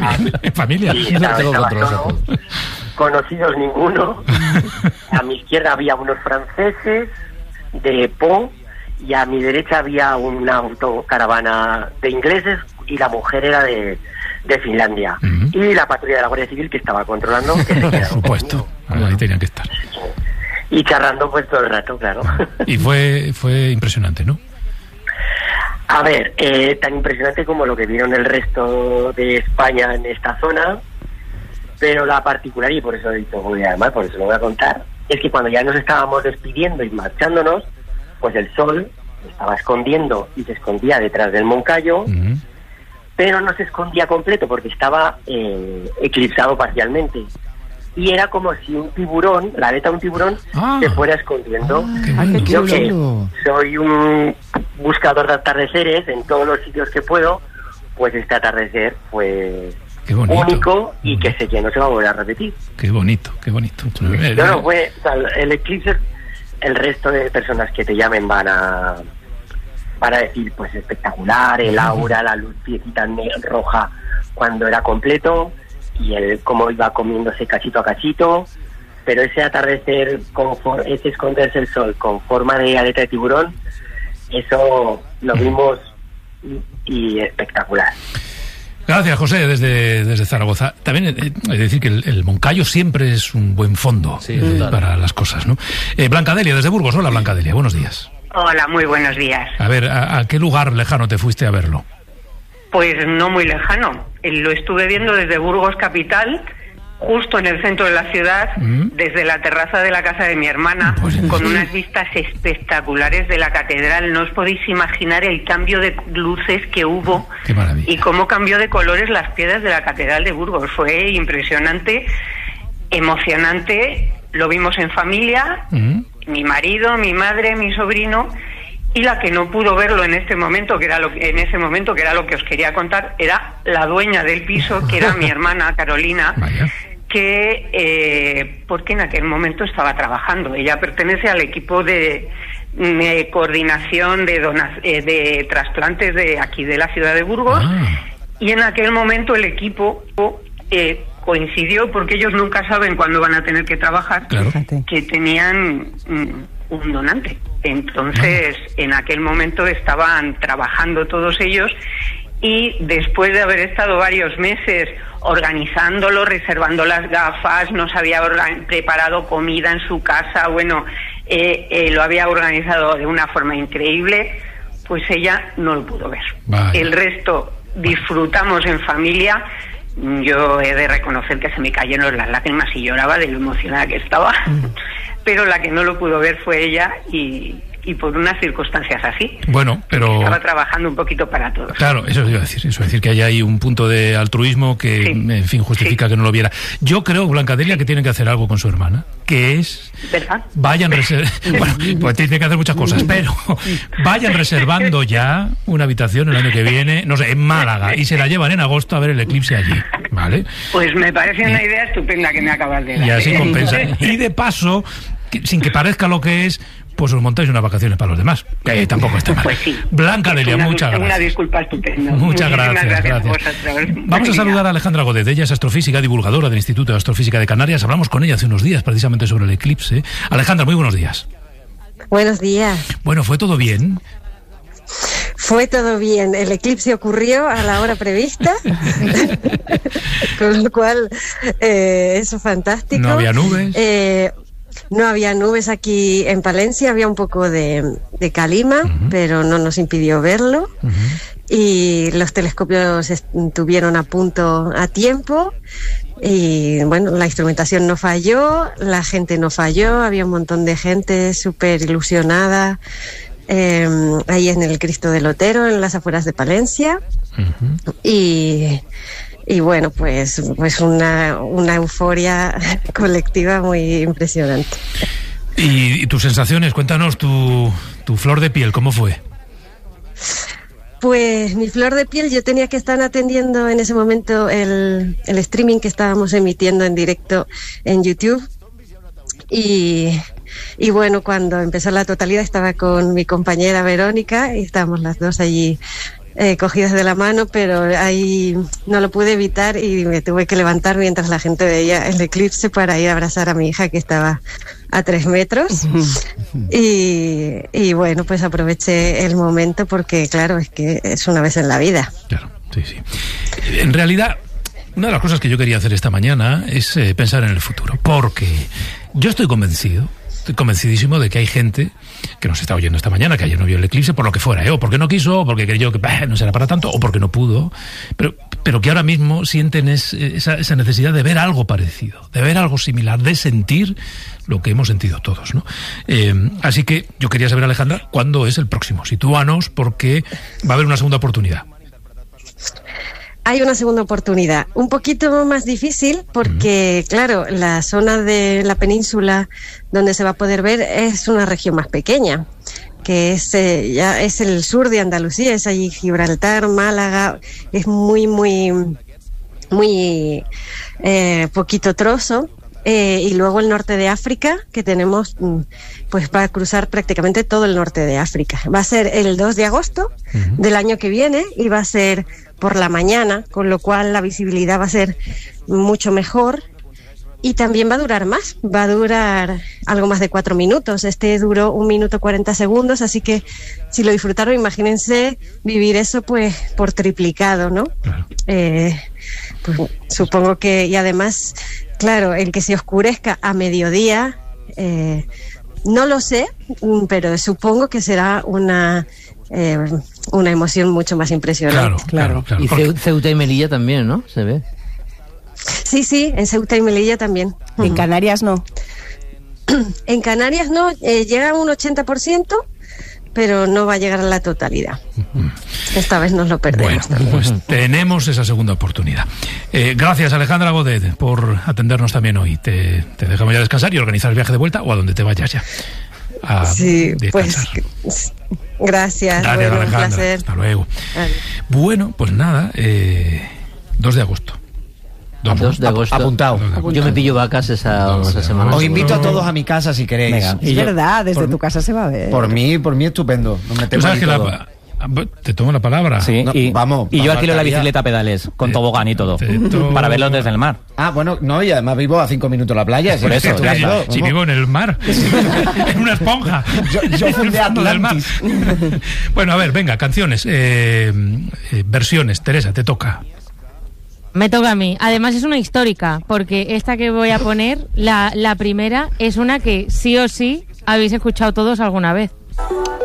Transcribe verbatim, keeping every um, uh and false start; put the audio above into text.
bien, en familia. Sí, estaba, estaba solo, conocidos ninguno. A mi izquierda había unos franceses de Po y a mi derecha había una autocaravana de ingleses y la mujer era de, de Finlandia. Uh-huh. Y la patrulla de la Guardia Civil que estaba controlando. Que Por supuesto, conmigo. Ahí tenían que estar. Y charlando pues todo el rato, claro. Y fue, fue impresionante, ¿no? A ver, eh, tan impresionante como lo que vieron el resto de España en esta zona, pero la particular, y por eso he dicho, voy a llamar, por eso lo voy a contar, es que cuando ya nos estábamos despidiendo y marchándonos, pues el sol estaba escondiendo y se escondía detrás del Moncayo, uh-huh. pero no se escondía completo porque estaba eh, eclipsado parcialmente. Y era como si un tiburón, la aleta de un tiburón, ah, se fuera escondiendo. Ah, y yo que soy un buscador de atardeceres en todos los sitios que puedo, pues este atardecer fue único y que sé que no se va a volver a repetir. Qué bonito, qué bonito. No, no, fue, o sea, el eclipse, el resto de personas que te llamen van a van a decir, pues espectacular, el aura, la luz piecita roja cuando era completo, y el cómo iba comiéndose cachito a cachito, pero ese atardecer, con for- ese esconderse el sol con forma de aleta de tiburón, eso lo vimos y, y espectacular. Gracias, José, desde, desde Zaragoza. También eh, es decir que el, el Moncayo siempre es un buen fondo sí, eh, para las cosas, ¿no? Eh, Blanca Delia, desde Burgos. Hola, Blanca Delia, buenos días. Hola, muy buenos días. A ver, ¿a, a qué lugar lejano te fuiste a verlo? Pues no muy lejano. Lo estuve viendo desde Burgos capital, justo en el centro de la ciudad, ¿Mm? desde la terraza de la casa de mi hermana, pues con sí. unas vistas espectaculares de la catedral. No os podéis imaginar el cambio de luces que hubo. Qué maravilla. Y cómo cambió de colores las piedras de la catedral de Burgos. Fue impresionante, emocionante. Lo vimos en familia, ¿Mm? mi marido, mi madre, mi sobrino. Y la que no pudo verlo en este momento, que era lo que, en ese momento, que era lo que os quería contar, era la dueña del piso, que era mi hermana Carolina, Vaya. que eh, porque en aquel momento estaba trabajando. Ella pertenece al equipo de, de coordinación de donas, eh, de trasplantes de aquí de la ciudad de Burgos, ah. y en aquel momento el equipo eh, coincidió, porque ellos nunca saben cuándo van a tener que trabajar, claro. que tenían mm, un donante. Entonces, en aquel momento estaban trabajando todos ellos, y después de haber estado varios meses organizándolo, reservando las gafas, nos había organ- preparado comida en su casa, bueno, eh, eh, lo había organizado de una forma increíble, pues ella no lo pudo ver. Vaya. El resto disfrutamos en familia. Yo he de reconocer que se me cayeron las lágrimas y lloraba de lo emocionada que estaba, mm. pero la que no lo pudo ver fue ella, y, y por unas circunstancias así. Bueno, pero estaba trabajando un poquito para todos. Claro, eso iba a decir, eso es decir que hay ahí un punto de altruismo que, sí. en fin, justifica sí. que no lo viera. Yo creo, Blanca Delia, que tienen que hacer algo con su hermana, que es ¿verdad? Vayan reser- bueno, pues tienen que hacer muchas cosas, pero vayan reservando ya una habitación el año que viene, no sé, en Málaga, y se la llevan en agosto a ver el eclipse allí, ¿vale? Pues me parece una idea estupenda que me acabas de dar. Y así compensa. Y de paso, que, sin que parezca lo que es, pues os montáis unas vacaciones para los demás, que tampoco está mal. Pues sí. Blanca Delia, una, muchas gracias. Una disculpa estupenda. Muchas gracias. gracias, gracias. Vamos a saludar a Alejandra Godet. Ella es astrofísica, divulgadora del Instituto de Astrofísica de Canarias. Hablamos con ella hace unos días precisamente sobre el eclipse. Alejandra, muy buenos días. Buenos días. Bueno, ¿fue todo bien? Fue todo bien. El eclipse ocurrió a la hora prevista, con lo cual eh, eso es fantástico. No había nubes. Eh, No había nubes aquí en Palencia, había un poco de, de calima, uh-huh. pero no nos impidió verlo. Uh-huh. Y los telescopios estuvieron a punto a tiempo. Y bueno, la instrumentación no falló, la gente no falló, había un montón de gente súper ilusionada eh, ahí en el Cristo del Otero, en las afueras de Palencia. Uh-huh. Y... Y bueno, pues pues una, una euforia colectiva muy impresionante. ¿Y, y tus sensaciones? Cuéntanos tu, tu flor de piel, ¿cómo fue? Pues mi flor de piel, yo tenía que estar atendiendo en ese momento el, el streaming que estábamos emitiendo en directo en YouTube. Y, y bueno, cuando empezó la totalidad estaba con mi compañera Verónica y estábamos las dos allí eh, cogidas de la mano, pero ahí no lo pude evitar y me tuve que levantar mientras la gente veía el eclipse para ir a abrazar a mi hija que estaba a tres metros. y, y bueno, pues aproveché el momento porque, claro, es que es una vez en la vida. Claro, sí, sí. En realidad, una de las cosas que yo quería hacer esta mañana es eh, pensar en el futuro, porque yo estoy convencido, estoy convencidísimo de que hay gente que nos está oyendo esta mañana, que ayer no vio el eclipse por lo que fuera, ¿eh? O porque no quiso, o porque creyó que bah, no será para tanto, o porque no pudo, pero, pero que ahora mismo sienten es, esa, esa necesidad de ver algo parecido, de ver algo similar, de sentir lo que hemos sentido todos, ¿no? Eh, así que yo quería saber, Alejandra, ¿cuándo es el próximo? Sitúanos, porque va a haber una segunda oportunidad. Hay una segunda oportunidad, un poquito más difícil porque, claro, la zona de la península donde se va a poder ver es una región más pequeña, que es eh, ya es el sur de Andalucía, es allí Gibraltar, Málaga, es muy, muy, muy eh, poquito trozo. Eh, y luego el norte de África, que tenemos, pues va a cruzar prácticamente todo el norte de África. Va a ser el dos de agosto uh-huh. del año que viene y va a ser por la mañana, con lo cual la visibilidad va a ser mucho mejor y también va a durar más, va a durar algo más de cuatro minutos. Este duró un minuto cuarenta segundos, así que si lo disfrutaron, imagínense vivir eso pues por triplicado, ¿no? Claro. Eh, pues, supongo que, y además, claro, el que se oscurezca a mediodía, eh, no lo sé, pero supongo que será una eh, una emoción mucho más impresionante. Claro, claro, claro. Y Ceuta, Ceuta y Melilla también, ¿no? Se ve. Sí, sí, en Ceuta y Melilla también. En uh-huh. Canarias no. En Canarias no, eh, llega a un ochenta por ciento, pero no va a llegar a la totalidad. Uh-huh. Esta vez nos lo perdemos. Bueno, pues tenemos esa segunda oportunidad. Eh, gracias, Alejandra Godet, por atendernos también hoy. Te, te dejamos ya descansar y organizar el viaje de vuelta o a donde te vayas ya. A sí, descansar. Pues gracias. Gracias, bueno, Alejandra. Un placer. Hasta luego. Adiós. Bueno, pues nada, eh, dos de agosto. dos de agosto. Apuntado. Yo me pillo vacas esa, esa semana. Os invito a todos a mi casa si queréis. Venga, es yo, verdad, desde por, tu casa se va a ver. Por mí, por mí estupendo. Nos metemos sabes que todo. la, te tomo la palabra. Sí, no, y, vamos. Y yo alquilo la faltaría. bicicleta a pedales, con Te, tobogán y todo, to... para verlos desde el mar. Ah, bueno, no, y además vivo a cinco minutos de la playa. Por si eso, ya ya Si vivo en el mar, en una esponja. Yo, yo fundé Atlantis. Bueno, a ver, venga, canciones, eh, eh, versiones. Teresa, te toca. Me toca a mí. Además es una histórica, porque esta que voy a poner, la, la primera, es una que sí o sí habéis escuchado todos alguna vez.